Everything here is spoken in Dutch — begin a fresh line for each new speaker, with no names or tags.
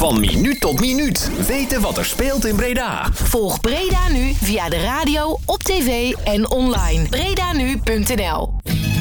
Van minuut tot minuut weten wat er speelt in Breda.
Volg Breda Nu via de radio, op tv en online. BredaNu.nl